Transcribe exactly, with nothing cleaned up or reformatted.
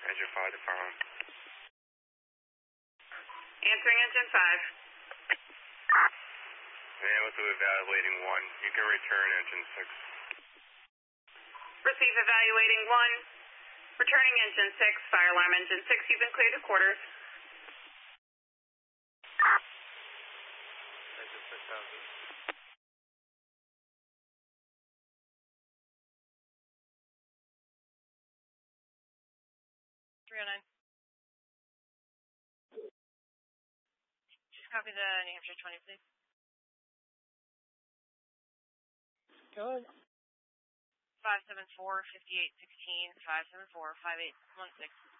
Engine five to fire alarm. Answering engine five. Man, with evaluating one. You can return engine six. Receive evaluating one. Returning engine six. Fire alarm engine six. You've been cleared to quarters. Engine six thousand. three oh nine. Just copy the New Hampshire twenty, please. Go ahead. five seven four, five eight one six, five seven four, five eight one six.